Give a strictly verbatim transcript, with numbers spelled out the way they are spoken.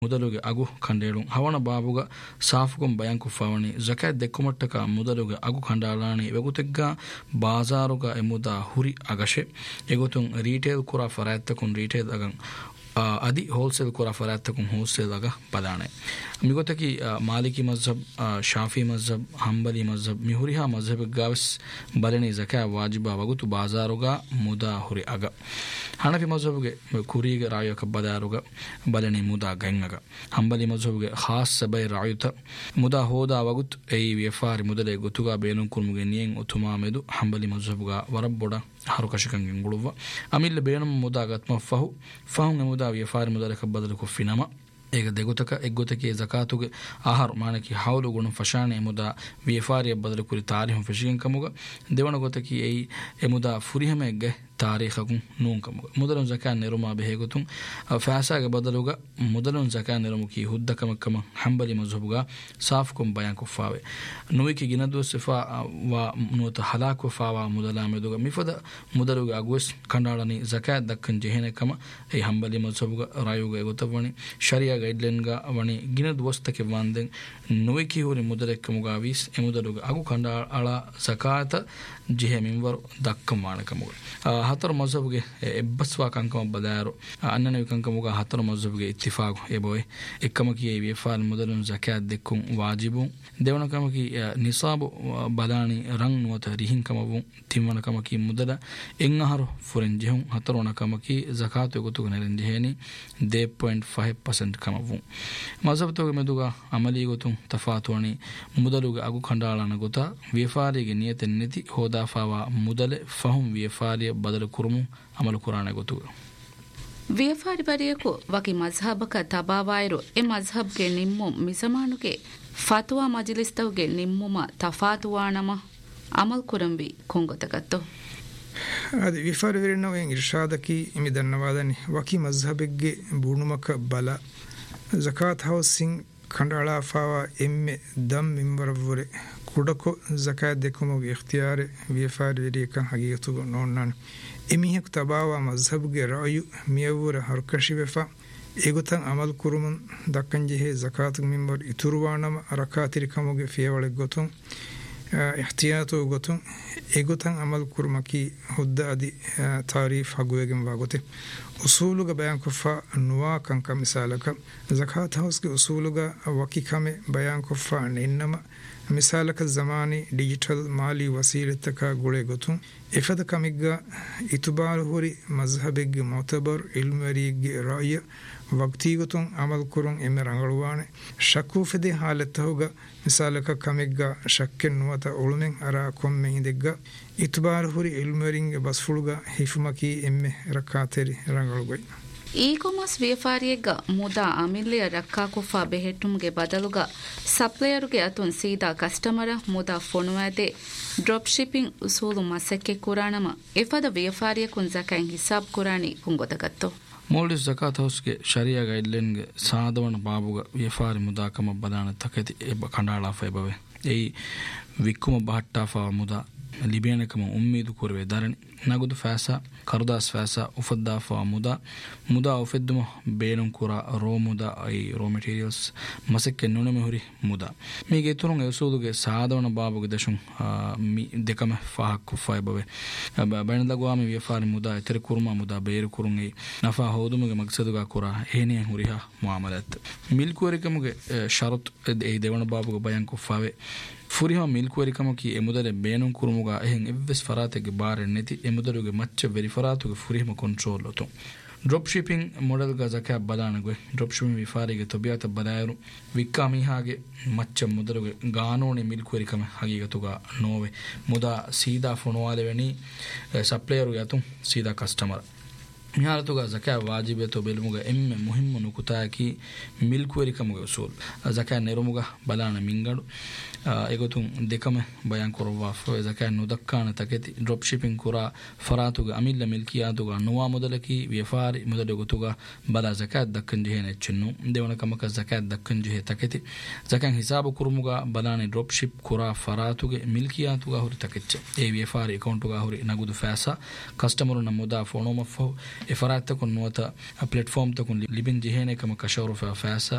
ಮುದಲುಗೆ ಅಗು ಕಂಡೇಳು ಹವಣ ಬಾಬುಗ ಸಾಫುಗಂ ಬಯಾಂಕು ಫಾವಣಿ ಜಕಾತ್ ದೆಕ್ಕುಮಟ್ಟಕ ಮುದಲುಗೆ ಅಗು ಕಂಡಾಳಾಣಿ ವೆಗುತೆಗ್ಗ ಬಾಜಾರುಗ ಎಮುದ ಹುರಿ ಅಗಶೆ ಎಗುತುಂ retail ಕುರಾ ಫರಾಯತ್ತಕುಂ retail ಅಗಂ ಅದಿ wholesale ಕುರಾ ಫರಾಯತ್ತಕುಂ wholesale ಅಗ ಪದಾಣೆ ಮಿಗೊತಕಿ Maliki ಮಜ್ಹಬ್ Shafi ಮಜ್ಹಬ್ ಹಂಬಲಿ ಮಜ್ಹಬ್ ಮಿಹುರಿಹಾ ಮಜ್ಹಬ್ ಗಾವಸ್ ಬಲನಿ Jagga ವಾಜಿಬಾ ವಗುತು ಬಾಜಾರುಗ ಮುದಾ ಹುರಿ ಅಗ ಹನಫಿ ಮಜ್ಹಬ್ಗೆ ಕುರಿಗೆ ರಾಯಕ ಬದಾರುಗ ಬಲನಿ ಮುದಾ ಗಂಗಗ ಹಂಬಲಿ ಮಜ್ಹಬ್ಗೆ ಖಾಸ್ ಸಬೈ ರಾಯುತ ಮುದಾ ಹೋದಾ ವಗುತ್ ಐ ವ್ಯಫಾರಿ ಮುದಲೆ ಗುತುಗಾ ಬೇನುಂ ಕುರ್ಮುಗೆ ನಿಯಂ ಉತುಮಾ ಮೆದು ಹಂಬಲಿ ಮಜ್ಹಬ್ಗ ವರಬ್ಬೊಡ ಹರುಕಶಕಂಗೆ ಗುಳುವ ಅಮಿಲ್ಲ ಬೇಣಂ ಮುದಾ ಗತ್ಮ ಫಹು ಫಹುಂ ಮುದಾ ವ್ಯಫಾರಿ ಮುದಲಕ ಬದಲು ಕುಫಿನಮ ಈಗ ದೆಗುತಕ ಎಗ್ಗುತಕಿ ಜಕಾತುಗೆ ಆಹಾರ ಮಾನಕಿ ಹೌಲು ಗುಣ ಫಶಾನೆ ಎಮುದ ವ್ಯಫಾರಿಯ ಬದಲು ಕುರಿ ತಾರಿಹಂ ಫಶಿಗೆಂ ಕಮುಗ ದೇವನ ಗೊತಕಿ ಐ ಎಮುದ ಫುರಿಹಮೆಗ್ಗೆ ತಾರೀಖಕು ನೂಂ ಕಮುಗ ಮುದಲನ್ ಜಕಾ ನೆರುಮಾ ಬೆಹೆಗುತುಂ ಫಾಸಾಗೆ ಬದಲುಗ ಮುದಲನ್ ಜಕಾ ನೆರುಮುಕಿ ಹುದ್ದಕಮಕ್ಕಮ ಹಂಬಲಿ ಮಜ್ಹಬುಗ ಸಾಫ್ಕುಂ ಬಯಾನ್ ಕುಫಾವೆ ನುವಿಕಿ ಗಿನದು ಸಿಫಾ ವಾ ನುತ ಹಲಾಕು fava ಮುದಲಾ ಮೆದುಗ ಮಿಫದ ಮುದಲುಗ ಅಗುಸ್ ಕಂಡಾಳನಿ Jagga Deccan ಜೆಹೆನೆಕಮ I ಹಂಬಲಿ ಮಜ್ಹಬುಗ ರಾಯುಗ ಎಗುತವಣಿ sharia guideline ಗ ಅವಣಿ ಗಿನದು ವಸ್ತಕೆ ವಾಂದೆನ್ ನುವಿಕಿ ಹುರಿ ಮುದಲೆಕ್ಕಮುಗ ವೀಸ್ ಎಮುದಲುಗ ಅಗು ಕಂಡಾಳ ಜಕಾತ ಜಿಹೆ ಮಿಂವರು ದಕ್ಕಂ ವಾಣಕಮುಗ ಹತರ ಮಜ್ಹಬ್ಗೆ ಎಬ್ಬಸ್ವಾ ಕಂಕಮ ಬದಾರು ಅನ್ನನವಿ ಕಂಕಮುಗ ಹತರ ಮಜ್ಹಬ್ಗೆ ಇತ್ತಿಫಾಗು ಎಬೋಯ್ ಎಕ್ಕಮಕಿ ಎ ವ್ಯಫಾಲ್ ಮುದಲುನ್ ಜಕಾತ್ ದೆಕ್ಕುಂ ವಾಜಿಬು ದೇವನ ಕಮಕಿ ನಿಸಾಬು ಬಲಾನಿ ರಂಗ್ ನುವತ ರಿಹಿಂ ಕಮವು ತಿಮ್ಮನ ಕಮಕಿ ಮುದಲ ಎಂಗಹರು ಫುರೆನ್ ಜೆಹುಂ ಹತರೊನ ಕಮಕಿ ಜಕಾತ್ ಯಗುತುಗ ನೆರೆನ್ ಜೆಹೇನಿ ದೇ ಪಾಯಿಂಟ್ ಫೈವ್ ಪರ್ಸೆಂಟ್ ಕಮವು ಮಜ್ಹಬ್ ತೋಗೆ ಮೆದುಗ ಅಮಲಿ ಗೊತುಂ ತಫಾತುವಣಿ ಮುದಲುಗೆ ಅಗು ಖಂಡಾಳನ ಗೊತ ವ್ಯಫಾರಿಗೆ ನಿಯತೆನ್ ನೆತಿ ಹೋದಾಫಾವಾ ಮುದಲೆ ಫಹುಂ ವ್ಯಫಾರಿಯ ಬದಲು ಕುರುಮು ಅಮಲು ಕುರಾನೆ ಗೊತ್ತು ವ್ಯಫಾರಿ ಬರಿಯಕು ವಕಿ ಮಜ್ಹಬಕ ತಬಾವಾಯಿರು ಎ ಮಜ್ಹಬ್ಗೆ ನಿಮ್ಮು ಮಿಸಮಾನುಗೆ ಫತುವಾ ಮಜ್ಲಿಸ್ತವ್ಗೆ ನಿಮ್ಮುಮ ತಫಾತುವಾಣಮ ಅಮಲ್ ಕುರಂವಿ ಕೊಂಗೊತಗತ್ತು ಅದು ವ್ಯಫಾರಿ ಬರಿನವ ಇರ್ಷಾದಕಿ ಇಮಿದನ್ನವಾದನಿ ವಕಿ ಮಜ್ಹಬ್ಗೆ ಬೂಣುಮಕ ಬಲ ಜಕಾತ್ ಹೌಸಿಂಗ್ ಖಂಡಾಳ ಫಾವಾ ಎಮ್ಮೆ ದಮ್ ಮಿಂಬರವರೆ ಕುಡಕೊ ಜಕಾತ್ ದೆಕುಮುಗೆ ಇಖ್ತಿಯಾರೆ ವ್ಯಫಾರಿ ಬರಿಯಕ ಹಗೀಗತುಗು ನೋಣ್ಣಾನು ಎಮಿಹಕು ತಬಾವಾ ಮಜ್ಹಬ್ಗೆ ರಾಯು ಮಿಯವೂರ ಹರ್ಕಶಿವೆಫಾ ಎಗುತಂ ಅಮಲ್ ಕುರುಮನ್ ದಕ್ಕಂಜಿಹೆ ಜಕಾತ್ ಮಿಂಬರ್ ಇತುರುವಾಣಮ ರಕಾತಿರಿ ಕಮುಗೆ ಫಿಯವಳೆ ಗೊತುಂ ಇಖ್ತಿಯಾತು ಗೊತುಂ ಎಗುತಂ ಅಮಲ್ ಕುರುಮಕಿ ಹುದ್ದ ಅದಿ ತಾರೀಫ್ ಹಗುವೆಗೆಂ ವಾಗೊತೆ ಉಸೂಲುಗ ಬಯಾನ್ ಕುಫಾ ನುವಾ ಕಂಕ ಮಿಸಾಲಕ ಜಕಾತ್ ಹೌಸ್ಗೆ ಉಸೂಲುಗ ವಕಿ ಕಮೆ ಬಯಾನ್ ಕುಫಾ ನಿನ್ನಮ ಮಿಸಾಲಕ ಜಮಾನಿ ಡಿಜಿಟಲ್ ಮಾಲಿ ವಸೀಲತಕ ಗುಳೆ ಗೊತುಂ ಇಫದ ಕಮಿಗ್ಗ ಇತುಬಾರು ಹುರಿ ಮಜ್ಹಬಿಗ್ಗೆ ಮೊತಬರ್ ಇಲ್ಮರಿಗ್ಗೆ ರಾಯ ವಕ್ತಿ ಗೊತುಂ ಅಮಲ್ ಕುರುಂ ಎಮ್ಮೆ ರಂಗಳುವಾಣೆ ಶಕ್ಕೂಫೆದೆ ಹಾಲೆತ್ತಹುಗ ಮಿಸಾಲಕ ಕಮಿಗ್ಗ ಶಕ್ಕೆನ್ ನುವತ ಉಳುಮೆಂ ಅರ ಕೊಮ್ಮೆ ಹಿಂದೆಗ್ಗ ಇತುಬಾರು ಹುರಿ ಇಲ್ಮರಿಂಗೆ ಬಸ್ಫುಳುಗ ಹಿಫುಮಕಿ ಎಮ್ಮೆ ರಕ್ಕಾತೆರಿ ರಂಗಳುಗೊಯ್ ಈಕೊಮರ್ಸ್ ವ್ಯಾಪಾರಿಯೆಗ್ಗ ಮುದಾ ಅಮಿಲ್ಯ ರಕ್ಕಾ ಕುಫಾ ಬೆහෙಟ್ಟುಮ್ಗೆ ಬದಲುಗ ಸಪ್ಲೈಯರುಗೆ ಅತುನ್ ಸೀದಾ ಕಸ್ಟಮರ ಮುದಾ ಫೊನುವಾದೆ ಡ್ರಾಪ್ ಶಿಪ್ಪಿಂಗ್ ಉಸೂಲು ಮಸಕ್ಕೆ ಕುರಾಣಮ ಎಫದ ವ್ಯಾಪಾರಿಯಕುನ್ ಜಕಾನ್ ಹಿಸಾಬ್ ಕುರಾಣಿ ಕುಂಗೊತಗತ್ತು ಮೋಲ್ಡಿಸ್ ಜಕಾತ್ ಹೌಸ್ಗೆ ಶರಿಯಾ ಗೈಡ್ಲೈನ್ಗೆ ಸಾದವಣ ಬಾಬುಗ ವ್ಯಾಪಾರಿ ಮುದಾಕಮ ಬದಾನ ತಕತಿ ಎಬ್ಬ ಕಂಡಾಳಾಫ ಎಬವೆ ಏಯ್ ವಿಕ್ಕುಮ ಬಹಟ್ಟಾಫಾ ಮುದಾ ಲಿಬೇನಕಮ ಉಮ್ಮೀದು ಕೂರುವೆ ದಾರಣಿ ನಗುದು ಫಾಸಾ ಕರ್ದಾಸ್ ಫಾಸಾ ಉಫದ್ದಾಫಾ ಮುದಾ ಮುದಾ ಉಫೆದ್ದುಮ ಬೇನುಂ ಕುರ ರೋ ಮುದಾ ಐ ರೋ ಮೆಟೀರಿಯಲ್ಸ್ ಮಸಕ್ಕೆ ನುಣಮೆ ಹುರಿ ಮುದಾ ಮೀಗೆ ತುರುಂಗ ಎಸೂದುಗೆ ಸಾದವಣ ಬಾಬುಗೆ ದಶುಂ ಮಿ ದೆಕಮ ಫಾಹಕ್ ಕುಫಾಯ್ ಬವೆ ಬೈನದಗುವಾಮಿ ವ್ಯಾಪಾರಿ ಮುದಾ ಎತರಿ ಕುರುಮಾ ಮುದಾ ಬೇರು ಕುರುಂಗೈ ನಫಾ ಹೌದುಮುಗೆ ಮಕ್ಸದುಗ ಕುರ ಏನಿಯ ಹುರಿಹ ಮುಆಮಲತ್ ಮಿಲ್ಕುವರಿಕಮುಗೆ ಶರತ್ ಐ ದೇವಣ ಬಾಬುಗೆ ಬಯಾನ್ ಕುಫಾವೆ ಫುರಿಹಾ ಮಿಲ್ಕುವರಿಕಮಕಿ ಎಮುದಲೆ ಬೇನುಂ ಕುರುಮುಗ ಎಹೆಂ ಎವ್ವೆಸ್ ಫರಾತೆಗೆ ಬಾರೆ ನೆತಿ ಎಮುದಲುಗೆ ಮಚ್ಚ very ಫರಾತುಗೆ ಫುರಿಹಮ control ಲತು drop shipping model ಗ ಜಕಾ ಬಲಾನಗೆ ಡ್ರಾಪ್ ಶಿಪ್ಪಿಂಗ್ ವಿಫಾರಿಗೆ ತೊಬಿಯಾತ ಬಲಾಯರು ವಿಕ್ಕಾ ಮೀಹಾಗೆ ಮಚ್ಚ ಮುದಲುಗೆ ಗಾನೋಣಿ ಮಿಲ್ಕುವರಿಕಮ ಹಗೀಗತುಗ ನೋವೆ ಮುದಾ ಸೀದಾ ಫೊಣವಾಲೆವೆನಿ ಸಪ್ಲೈಯರುಗೆ ಅತು ಸೀದಾ ಕಸ್ಟಮರ್ ಮಿಹಾರತುಗ ಜಕಾ ವಾಜಿಬೆ ತೊ ಬೆಲುಮುಗ ಎಮ್ಮೆ ಮುಹಿಮ್ಮ ನುಕುತಾಕಿ ಮಿಲ್ಕುವರಿಕಮುಗೆ ಉಸೂಲ್ ಜಕಾ ನೆರುಮುಗ ಬಲಾನ ಮಿಂಗಡು ಎಗೊತುಂ ದೆಕಮ ಬಯಾನ್ ಕೊರವಾಫ ಜಕಾ ನುದಕ್ಕಾನ ತಕೆತಿ ಡ್ರಾಪ್ ಶಿಪ್ಪಿಂಗ್ ಕುರಾ ಫರಾತುಗ ಅಮಿಲ್ಲ ಮಿಲ್ಕಿಯಾತುಗ ನುವಾ ಮೊದಲಕಿ ವ್ಯಾಪಾರಿ ಮೊದಲ ಗೊತುಗ ಬಲ ಜಕಾ ದಕ್ಕನ್ ಜಿಹೆ ನೆಚ್ಚನ್ನು ದೇವನ ಕಮಕ ಜಕಾ ದಕ್ಕನ್ ಜಿಹೆ ತಕೆತಿ ಜಕಾ ಹಿಸಾಬು ಕುರುಮುಗ ಬಲಾನಿ ಡ್ರಾಪ್ ಶಿಪ್ ಕುರಾ ಫರಾತುಗೆ ಮಿಲ್ಕಿಯಾತುಗ ಹುರಿ ತಕೆಚ್ಚ ಎ ವ್ಯಾಪಾರಿ ಅಕೌಂಟುಗ ಹುರಿ ನಗುದು ಫಾಸಾ ಕಸ್ಟಮರು ನಮುದಾ ಫೋನೋಮಫ افراد تكون نوتا بلاتفورم تكون لبن جهينه كما كشورو فاسا